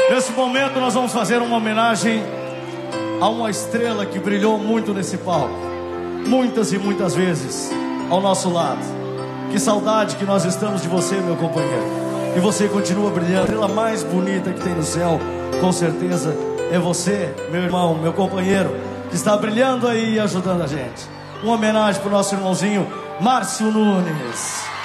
Nesse momento nós vamos fazer uma homenagem a uma estrela que brilhou muito nesse palco, muitas e muitas vezes ao nosso lado. Que saudade que nós estamos de você, meu companheiro. E você continua brilhando. A estrela mais bonita que tem no céu, com certeza, é você, meu irmão, meu companheiro, que está brilhando aí e ajudando a gente. Uma homenagem para o nosso irmãozinho Márcio Nunes.